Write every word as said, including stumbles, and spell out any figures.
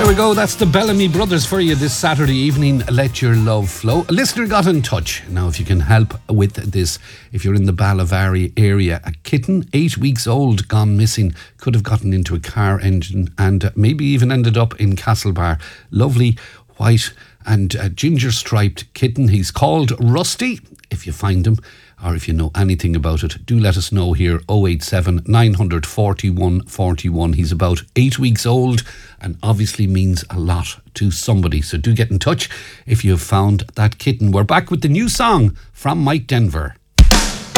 we go. That's the Bellamy Brothers for you this Saturday evening. Let your love flow. A listener got in touch. Now, if you can help with this, if you're in the Balavari area, a kitten, eight weeks old, gone missing, could have gotten into a car engine and maybe even ended up in Castlebar. Lovely white and uh, ginger striped kitten. He's called Rusty. If you find him, or if you know anything about it, do let us know here. oh eight seven, nine four one, four one. He's about eight weeks old and obviously means a lot to somebody. So do get in touch if you have found that kitten. We're back with the new song from Mike Denver.